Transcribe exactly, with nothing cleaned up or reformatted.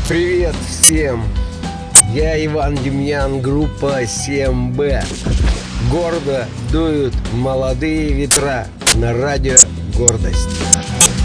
Привет всем! Я Иван Демьян, группа семь бэ. Гордо дуют молодые ветра на радио «Гордость».